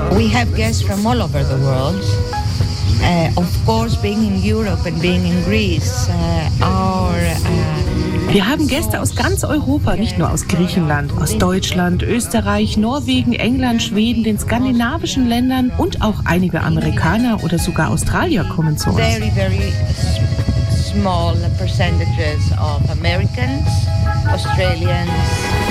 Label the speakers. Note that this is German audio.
Speaker 1: We have guests from all over the world. Of course, being in Europe and being in Greece,
Speaker 2: Wir haben Gäste aus ganz Europa, nicht nur aus Griechenland, aus Deutschland, Österreich, Norwegen, England, Schweden, den skandinavischen Ländern und auch einige Amerikaner oder sogar Australier kommen zu uns.
Speaker 1: Very, very small percentages of Americans, Australians.